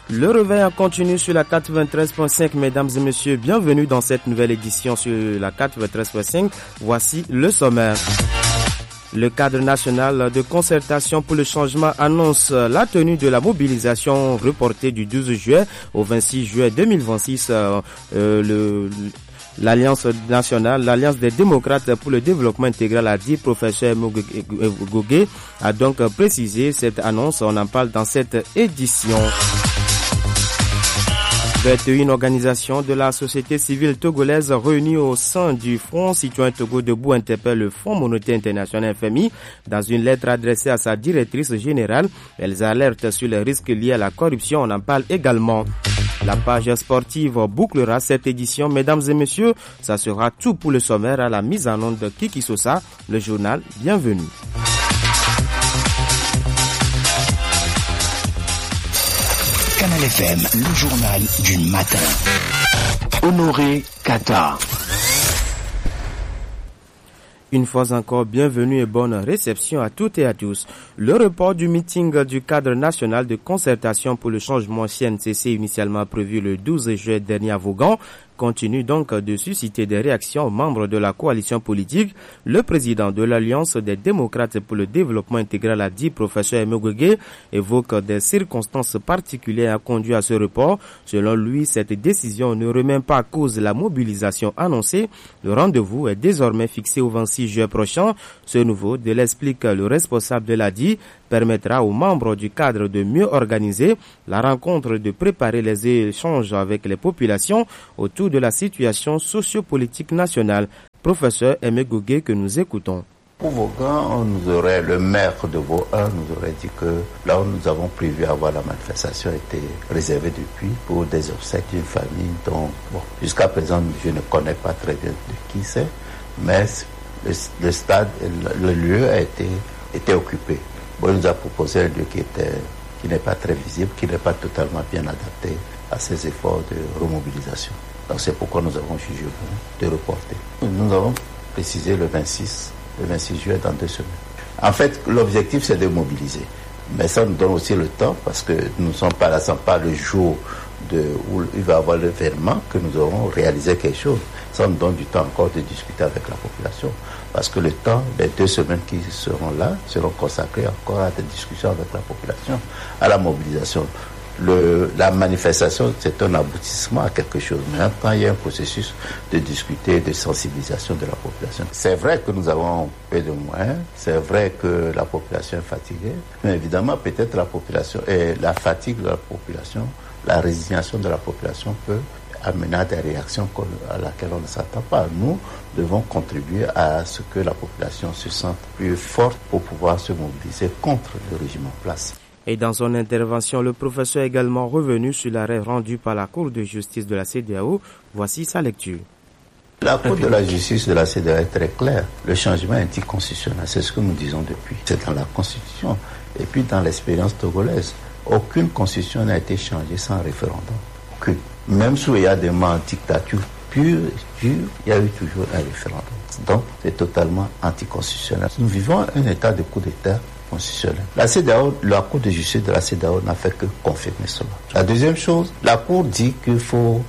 Le réveil en continu sur la 93.5, mesdames et messieurs, bienvenue dans cette nouvelle édition sur la 93.5. Voici le sommaire. Le cadre national de concertation pour le changement annonce la tenue de la mobilisation reportée du 12 juillet au 26 juillet 2026. L'Alliance nationale, l'Alliance des démocrates pour le développement intégral a dit, professeur Gogué a donc précisé cette annonce. On en parle dans cette édition. 21 organisations de la société civile togolaise réunies au sein du Front Citoyen Togo Debout interpellent le Fonds monétaire international FMI. Dans une lettre adressée à sa directrice générale, elles alertent sur les risques liés à la corruption. On en parle également. La page sportive bouclera cette édition. Mesdames et messieurs, ça sera tout pour le sommaire. À la mise en onde de Kiki Sosa, le journal. Bienvenue. Canal FM, le journal du matin. Honoré Kata. Une fois encore, bienvenue et bonne réception à toutes et à tous. Le report du meeting du cadre national de concertation pour le changement CNCC initialement prévu le 12 juillet dernier à Vaughan continue donc de susciter des réactions aux membres de la coalition politique. Le président de l'Alliance des démocrates pour le développement intégral a dit, professeur Gogué, évoque des circonstances particulières à conduire à ce report. Selon lui, cette décision ne remet pas en cause la mobilisation annoncée. Le rendez-vous est désormais fixé au 26 juillet prochain. Ce nouveau délai, explique le responsable de l'ADI, permettra aux membres du cadre de mieux organiser la rencontre, de préparer les échanges avec les populations autour de la situation sociopolitique nationale. Professeur Aimé Gogué que nous écoutons. Pour Vaughan, le maire de Vaughan nous aurait dit que là où nous avons prévu avoir la manifestation était réservée depuis pour des obsèques d'une famille dont, jusqu'à présent, je ne connais pas très bien de qui c'est, mais le stade, le lieu a été occupé. Bon, il nous a proposé un lieu qui n'est pas très visible, qui n'est pas totalement bien adapté à ces efforts de remobilisation. Donc c'est pourquoi nous avons jugé bon de reporter. Nous avons précisé le 26 juillet dans 2 semaines. En fait, l'objectif c'est de mobiliser. Mais ça nous donne aussi le temps parce que nous ne sommes pas là, ce n'est pas le jour où il va y avoir l'événement que nous aurons réalisé quelque chose. Ça nous donne du temps encore de discuter avec la population. Parce que le temps, les 2 semaines qui seront là, seront consacrées encore à des discussions avec la population, à la mobilisation. La manifestation, c'est un aboutissement à quelque chose. Mais en même temps, il y a un processus de discuter, de sensibilisation de la population. C'est vrai que nous avons peu de moyens, c'est vrai que la population est fatiguée, mais évidemment, peut-être la population et la fatigue de la population, la résignation de la population peut amener à des réactions à laquelle on ne s'attend pas. Nous devons contribuer à ce que la population se sente plus forte pour pouvoir se mobiliser contre le régime en place. Et dans son intervention, le professeur est également revenu sur l'arrêt rendu par la Cour de justice de la CEDEAO. Voici sa lecture. La Cour de la justice de la CEDEAO est très claire. Le changement est anticonstitutionnel, c'est ce que nous disons depuis. C'est dans la Constitution et puis dans l'expérience togolaise. Aucune constitution n'a été changée sans référendum. Aucune. Même sous il y a des moments en dictature pure, il y a eu toujours un référendum. Donc, c'est totalement anticonstitutionnel. Nous vivons un état de coup d'État constitutionnel. La CEDEAO, la Cour de justice de la CEDEAO n'a fait que confirmer cela. La deuxième chose, la Cour dit qu'il faut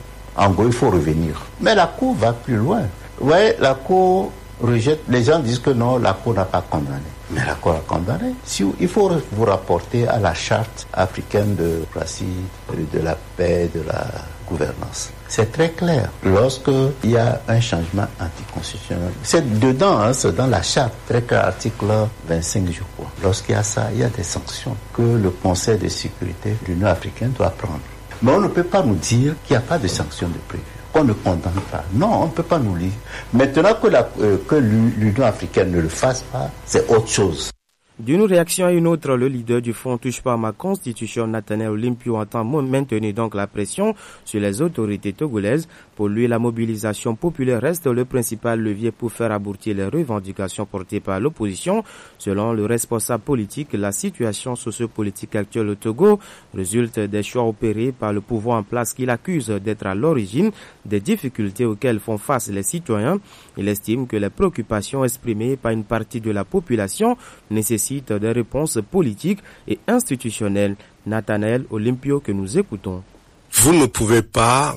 revenir. Mais la Cour va plus loin. Ouais, la Cour rejette. Les gens disent que non, la Cour n'a pas condamné. Mais la Cour a condamné. Il faut vous rapporter à la charte africaine de démocratie, de la paix, de la gouvernance. C'est très clair. Lorsqu'il y a un changement anticonstitutionnel, c'est dedans, c'est dans la charte, très clair, article 25, je crois. Lorsqu'il y a ça, il y a des sanctions que le Conseil de sécurité de l'Union africaine doit prendre. Mais on ne peut pas nous dire qu'il n'y a pas de sanctions de prévues, qu'on ne condamne pas. Non, on ne peut pas nous lire. Maintenant que l'Union africaine ne le fasse pas, c'est autre chose. D'une réaction à une autre, le leader du Front Touche pas à ma constitution, Nathaniel Olympio, entend maintenir donc la pression sur les autorités togolaises. Pour lui, la mobilisation populaire reste le principal levier pour faire aboutir les revendications portées par l'opposition. Selon le responsable politique, la situation sociopolitique actuelle au Togo résulte des choix opérés par le pouvoir en place qu'il accuse d'être à l'origine des difficultés auxquelles font face les citoyens. Il estime que les préoccupations exprimées par une partie de la population nécessitent des réponses politiques et institutionnelles. Nathanaël Olympio que nous écoutons. Vous ne pouvez pas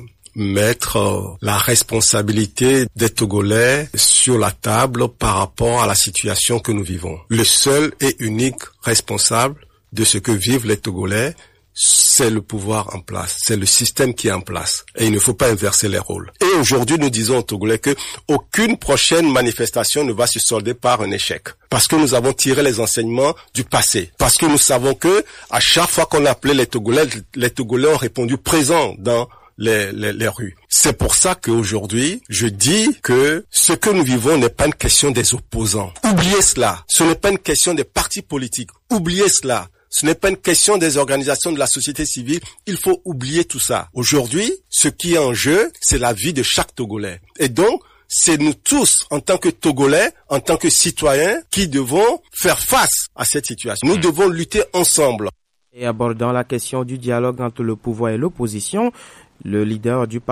mettre la responsabilité des Togolais sur la table par rapport à la situation que nous vivons. Le seul et unique responsable de ce que vivent les Togolais, c'est le pouvoir en place, c'est le système qui est en place. Et il ne faut pas inverser les rôles. Et aujourd'hui, nous disons aux Togolais que aucune prochaine manifestation ne va se solder par un échec. Parce que nous avons tiré les enseignements du passé. Parce que nous savons que à chaque fois qu'on appelait les Togolais ont répondu présents dans les rues. C'est pour ça qu'aujourd'hui, je dis que ce que nous vivons n'est pas une question des opposants. Oubliez cela. Ce n'est pas une question des partis politiques. Oubliez cela. Ce n'est pas une question des organisations de la société civile. Il faut oublier tout ça. Aujourd'hui, ce qui est en jeu, c'est la vie de chaque Togolais. Et donc, c'est nous tous, en tant que Togolais, en tant que citoyens, qui devons faire face à cette situation. Nous devons lutter ensemble. Et abordant la question du dialogue entre le pouvoir et l'opposition, le leader du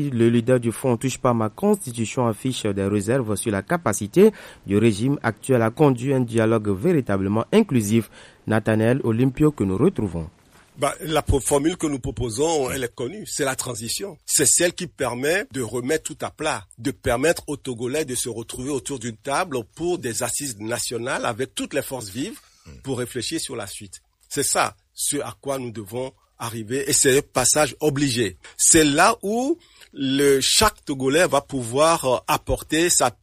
Front Touche pas ma constitution affiche des réserves sur la capacité du régime actuel à conduire un dialogue véritablement inclusif. Nathanaël Olympio que nous retrouvons. La formule que nous proposons, elle est connue, c'est la transition. C'est celle qui permet de remettre tout à plat, de permettre aux Togolais de se retrouver autour d'une table pour des assises nationales avec toutes les forces vives pour réfléchir sur la suite. C'est ça, ce à quoi nous devons arriver, et c'est un passage obligé. C'est là où chaque Togolais va pouvoir apporter sa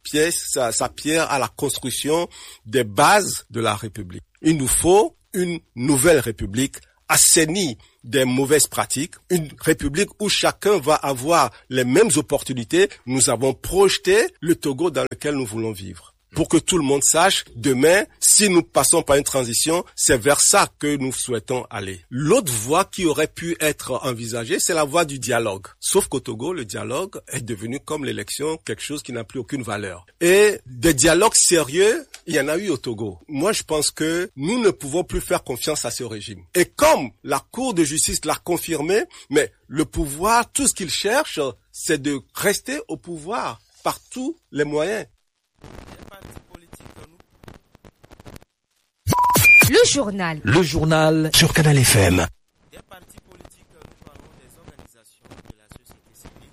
pierre à la construction des bases de la République. Il nous faut une nouvelle République assainie des mauvaises pratiques, une République où chacun va avoir les mêmes opportunités. Nous avons projeté le Togo dans lequel nous voulons vivre. Pour que tout le monde sache, demain, si nous passons par une transition, c'est vers ça que nous souhaitons aller. L'autre voie qui aurait pu être envisagée, c'est la voie du dialogue. Sauf qu'au Togo, le dialogue est devenu comme l'élection, quelque chose qui n'a plus aucune valeur. Et des dialogues sérieux, il y en a eu au Togo. Moi, je pense que nous ne pouvons plus faire confiance à ce régime. Et comme la Cour de justice l'a confirmé, mais le pouvoir, tout ce qu'il cherche, c'est de rester au pouvoir par tous les moyens. Le journal sur Canal FM. Des partis politiques, nous parlons des organisations de la société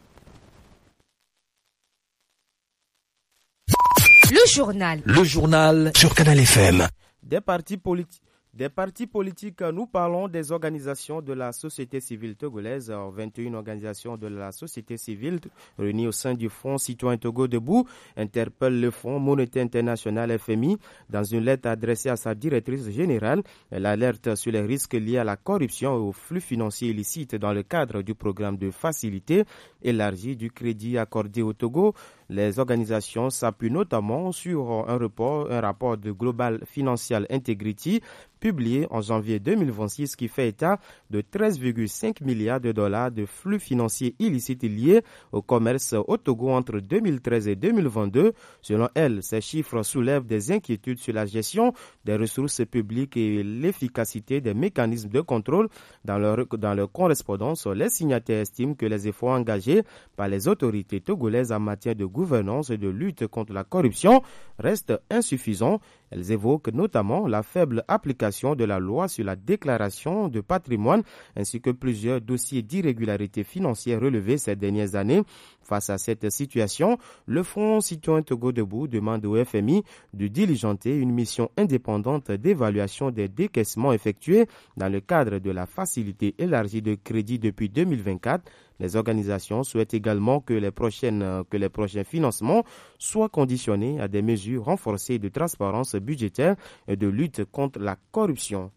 civile. Le journal sur Canal FM. Des partis politiques, nous parlons des organisations de la société civile togolaise. 21 organisations de la société civile réunies au sein du Fonds citoyen Togo debout interpellent le Fonds monétaire international FMI. Dans une lettre adressée à sa directrice générale, elle alerte sur les risques liés à la corruption et aux flux financiers illicites dans le cadre du programme de facilité élargi du crédit accordé au Togo. Les organisations s'appuient notamment sur un rapport de Global Financial Integrity publié en janvier 2026 qui fait état de 13,5 milliards de dollars de flux financiers illicites liés au commerce au Togo entre 2013 et 2022. Selon elle, ces chiffres soulèvent des inquiétudes sur la gestion des ressources publiques et l'efficacité des mécanismes de contrôle. Dans leur correspondance, les signataires estiment que les efforts engagés par les autorités togolaises en matière de gouvernance et de lutte contre la corruption restent insuffisants. Elles évoquent notamment la faible application de la loi sur la déclaration de patrimoine ainsi que plusieurs dossiers d'irrégularité financière relevés ces dernières années. Face à cette situation, le Fonds citoyen Togo debout demande au FMI de diligenter une mission indépendante d'évaluation des décaissements effectués dans le cadre de la facilité élargie de crédit depuis 2024. Les organisations souhaitent également que les prochains financements soient conditionnés à des mesures renforcées de transparence budgétaire et de lutte contre la corruption.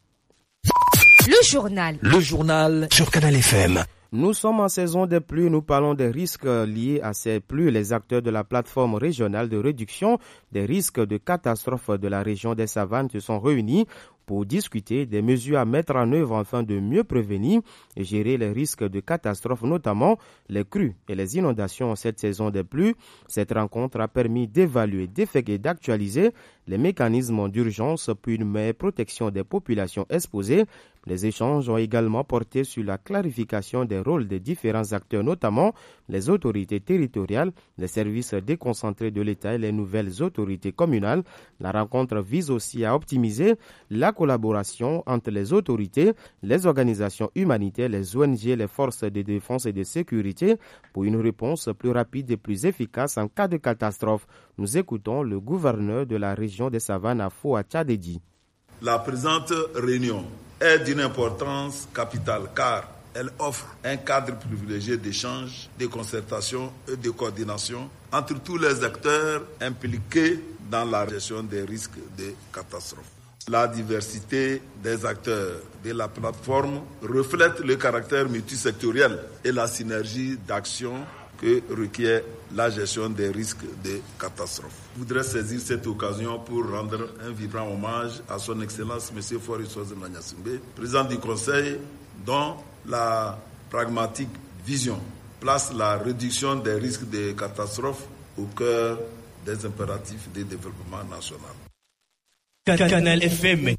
Le journal sur Canal FM. Nous sommes en saison des pluies, nous parlons des risques liés à ces pluies. Les acteurs de la plateforme régionale de réduction des risques de catastrophes de la région des Savanes se sont réunis pour discuter des mesures à mettre en œuvre afin de mieux prévenir et gérer les risques de catastrophes, notamment les crues et les inondations en cette saison des pluies. Cette rencontre a permis d'évaluer, d'effectuer et d'actualiser les mécanismes d'urgence puis une meilleure protection des populations exposées. Les échanges ont également porté sur la clarification des rôles des différents acteurs, notamment les autorités territoriales, les services déconcentrés de l'État et les nouvelles autorités communales. La rencontre vise aussi à optimiser la collaboration entre les autorités, les organisations humanitaires, les ONG, les forces de défense et de sécurité pour une réponse plus rapide et plus efficace en cas de catastrophe. Nous écoutons le gouverneur de la région des Savanes, Afo Tchadedi. La présente réunion est d'une importance capitale car elle offre un cadre privilégié d'échange, de concertation et de coordination entre tous les acteurs impliqués dans la gestion des risques de catastrophes. La diversité des acteurs de la plateforme reflète le caractère multisectoriel et la synergie d'action que requiert la gestion des risques de catastrophes. Je voudrais saisir cette occasion pour rendre un vibrant hommage à son Excellence M. Faure-Issoze Mnangagwa, président du Conseil, dont la pragmatique vision place la réduction des risques de catastrophes au cœur des impératifs de développement national. Canal FM.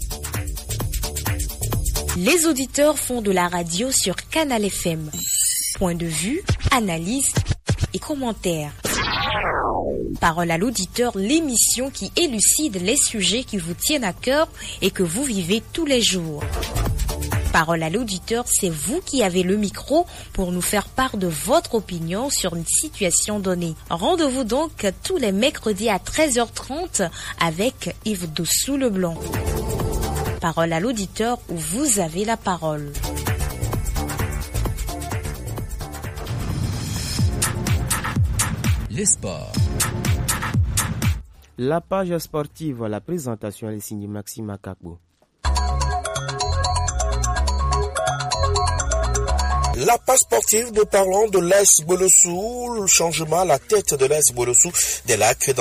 Les auditeurs font de la radio sur Canal FM. Point de vue, analyse et commentaires. Parole à l'auditeur, l'émission qui élucide les sujets qui vous tiennent à cœur et que vous vivez tous les jours. Parole à l'auditeur, c'est vous qui avez le micro pour nous faire part de votre opinion sur une situation donnée. Rendez-vous donc tous les mercredis à 13h30 avec Yves Dossou-Leblanc. Parole à l'auditeur où vous avez la parole. Les sports. La page sportive, la présentation est signée Maxime Akakbo. La page sportive, nous parlons de l'AS Bolossou, le changement à la tête de l'AS Bolossou des Lacs